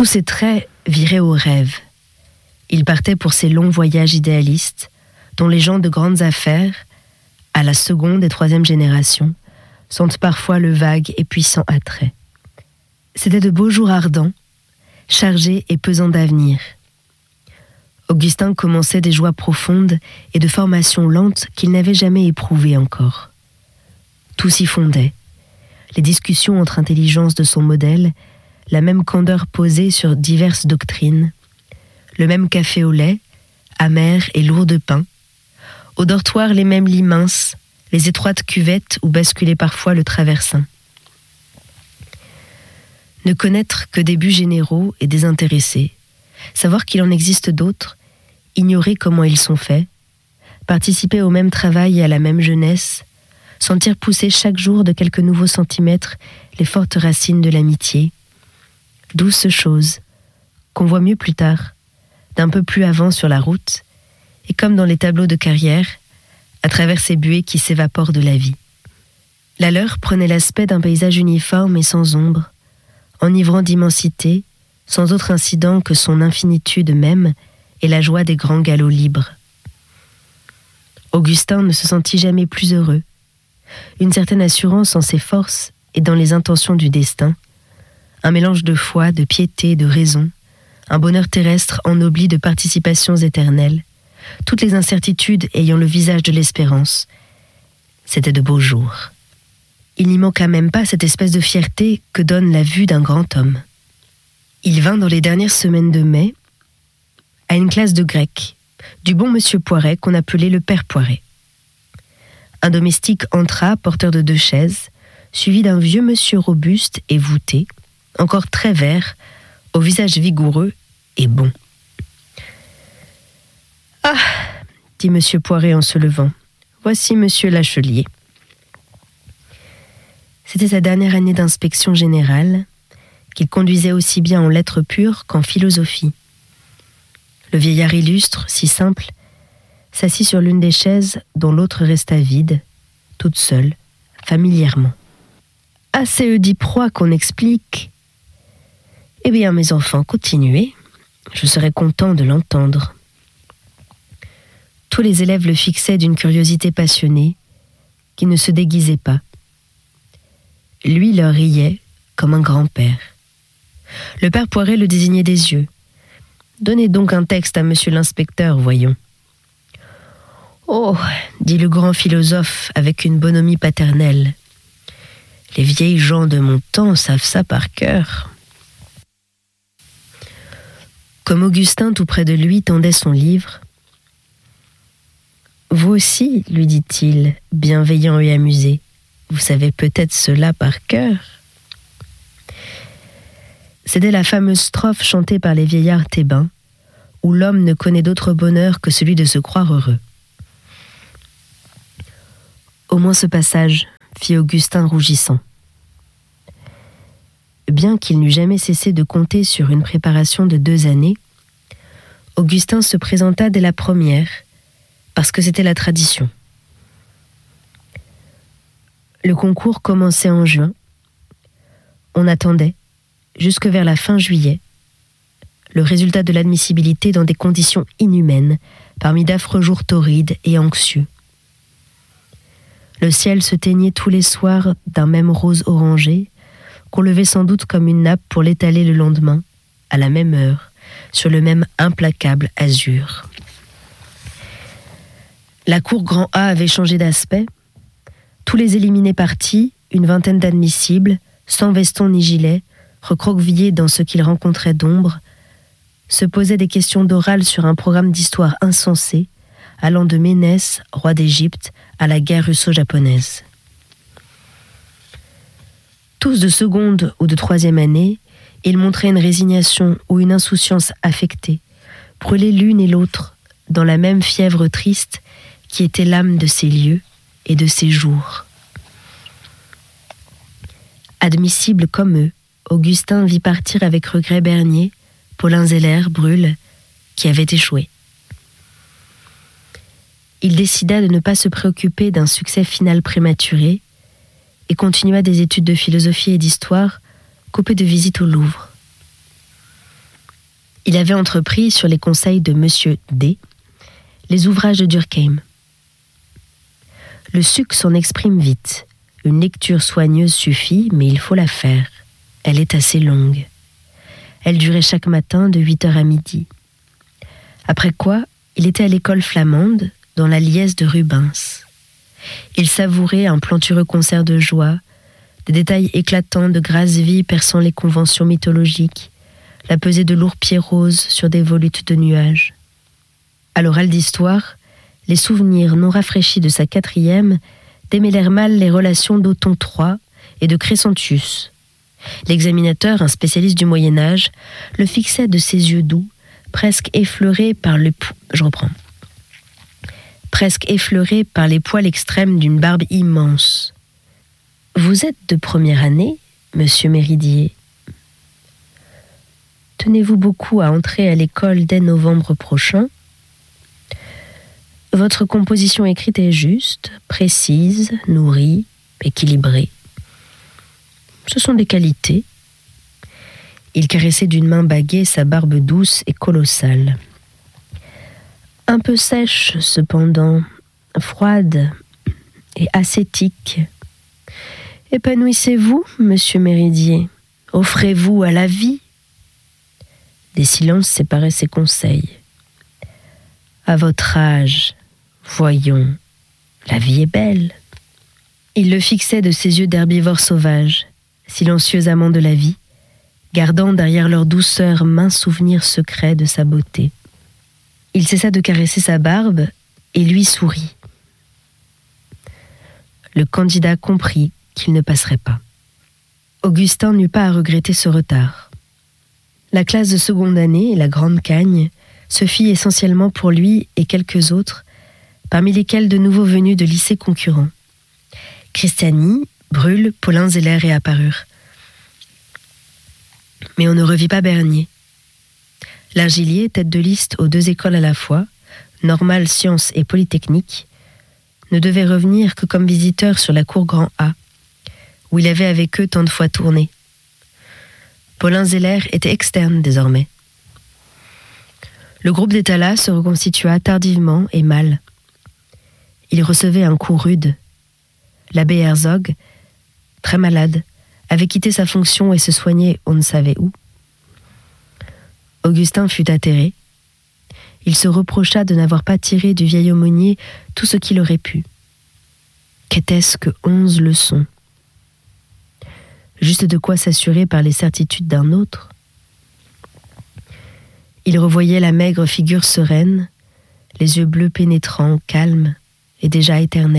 Tous ses traits viraient au rêve. Il partait pour ces longs voyages idéalistes, dont les gens de grandes affaires, à la seconde et troisième génération, sentent parfois le vague et puissant attrait. C'étaient de beaux jours ardents, chargés et pesants d'avenir. Augustin commençait des joies profondes et de formations lentes qu'il n'avait jamais éprouvées encore. Tout s'y fondait. Les discussions entre intelligences de son modèle, la même candeur posée sur diverses doctrines, le même café au lait, amer et lourd de pain, au dortoir les mêmes lits minces, les étroites cuvettes où basculait parfois le traversin. Ne connaître que des buts généraux et désintéressés, savoir qu'il en existe d'autres, ignorer comment ils sont faits, participer au même travail et à la même jeunesse, sentir pousser chaque jour de quelques nouveaux centimètres les fortes racines de l'amitié, douces choses qu'on voit mieux plus tard, d'un peu plus avant sur la route, et comme dans les tableaux de carrière, à travers ces buées qui s'évaporent de la vie. La leur prenait l'aspect d'un paysage uniforme et sans ombre, enivrant d'immensité, sans autre incident que son infinitude même et la joie des grands galops libres. Augustin ne se sentit jamais plus heureux. Une certaine assurance en ses forces et dans les intentions du destin, un mélange de foi, de piété, de raison, un bonheur terrestre ennobli de participations éternelles, toutes les incertitudes ayant le visage de l'espérance. C'étaient de beaux jours. Il n'y manqua même pas cette espèce de fierté que donne la vue d'un grand homme. Il vint dans les dernières semaines de mai à une classe de grec, du bon monsieur Poiret qu'on appelait le père Poiret. Un domestique entra, porteur de 2 chaises, suivi d'un vieux monsieur robuste et voûté, encore très vert, au visage vigoureux et bon. « Ah !» dit monsieur Poiret en se levant. « Voici monsieur Lachelier. » C'était sa dernière année d'inspection générale, qu'il conduisait aussi bien en lettres pures qu'en philosophie. Le vieillard illustre, si simple, s'assit sur l'une des chaises dont l'autre resta vide, toute seule, familièrement. « Assez Oediproie qu'on explique. Eh bien, mes enfants, continuez. Je serais content de l'entendre. » Tous les élèves le fixaient d'une curiosité passionnée, qui ne se déguisait pas. Lui leur riait comme un grand-père. Le père Poiret le désignait des yeux. « Donnez donc un texte à monsieur l'inspecteur, voyons. » « Oh, dit le grand philosophe avec une bonhomie paternelle. Les vieilles gens de mon temps savent ça par cœur. » Comme Augustin, tout près de lui, tendait son livre. « Vous aussi, lui dit-il, bienveillant et amusé, vous savez peut-être cela par cœur. » C'était la fameuse strophe chantée par les vieillards thébains, où l'homme ne connaît d'autre bonheur que celui de se croire heureux. Au moins ce passage, fit Augustin rougissant. Bien qu'il n'eût jamais cessé de compter sur une préparation de 2 années, Augustin se présenta dès la première, parce que c'était la tradition. Le concours commençait en juin. On attendait, jusque vers la fin juillet, le résultat de l'admissibilité dans des conditions inhumaines, parmi d'affreux jours torrides et anxieux. Le ciel se teignait tous les soirs d'un même rose orangé, qu'on levait sans doute comme une nappe pour l'étaler le lendemain, à la même heure, sur le même implacable azur. La cour Grand A avait changé d'aspect. Tous les éliminés partis, une vingtaine d'admissibles, sans veston ni gilet, recroquevillés dans ce qu'ils rencontraient d'ombre, se posaient des questions d'oral sur un programme d'histoire insensé, allant de Ménès, roi d'Égypte, à la guerre russo-japonaise. Tous de seconde ou de 3e année, ils montraient une résignation ou une insouciance affectée, brûlés l'une et l'autre dans la même fièvre triste qui était l'âme de ces lieux et de ces jours. Admissible comme eux, Augustin vit partir avec regret Bernier, Paulin Zeller, Bruhl, qui avait échoué. Il décida de ne pas se préoccuper d'un succès final prématuré et continua des études de philosophie et d'histoire coupées de visites au Louvre. Il avait entrepris, sur les conseils de M. D., les ouvrages de Durkheim. Le suc s'en exprime vite. Une lecture soigneuse suffit, mais il faut la faire. Elle est assez longue. Elle durait chaque matin de 8h à midi. Après quoi, il était à l'école flamande, dans la liesse de Rubens. Il savourait un plantureux concert de joie, des détails éclatants de grasse vie perçant les conventions mythologiques, la pesée de lourds pieds roses sur des volutes de nuages. À l'oral d'histoire, les souvenirs non rafraîchis de sa quatrième démêlèrent mal les relations d'Othon III et de Crescentius. L'examinateur, un spécialiste du Moyen-Âge, le fixait de ses yeux doux, presque effleurés par les poils extrêmes d'une barbe immense. « Vous êtes de première année, monsieur Méridier. Tenez-vous beaucoup à entrer à l'école dès novembre prochain. Votre composition écrite est juste, précise, nourrie, équilibrée. Ce sont des qualités. » Il caressait d'une main baguée sa barbe douce et colossale. Un peu sèche, cependant, froide et ascétique. Épanouissez-vous, monsieur Méridier. Offrez-vous à la vie. Des silences séparaient ses conseils. À votre âge, voyons, la vie est belle. Il le fixait de ses yeux d'herbivore sauvage, silencieux amant de la vie, gardant derrière leur douceur maints souvenirs secrets de sa beauté. Il cessa de caresser sa barbe et lui sourit. Le candidat comprit qu'il ne passerait pas. Augustin n'eut pas à regretter ce retard. La classe de seconde année, la Grande Cagne, se fit essentiellement pour lui et quelques autres, parmi lesquels de nouveaux venus de lycées concurrents. Christiani, Bruhl, Paulin Zeller réapparurent. Mais on ne revit pas Bernier. L'Argilier, tête de liste aux 2 écoles à la fois, Normale, Sciences et Polytechnique, ne devait revenir que comme visiteur sur la cour Grand A, où il avait avec eux tant de fois tourné. Paulin Zeller était externe désormais. Le groupe d'état se reconstitua tardivement et mal. Il recevait un coup rude. L'abbé Herzog, très malade, avait quitté sa fonction et se soignait on ne savait où. Augustin fut atterré. Il se reprocha de n'avoir pas tiré du vieil aumônier tout ce qu'il aurait pu. Qu'était-ce que 11 leçons? Juste de quoi s'assurer par les certitudes d'un autre. Il revoyait la maigre figure sereine, les yeux bleus pénétrants, calmes et déjà éternels.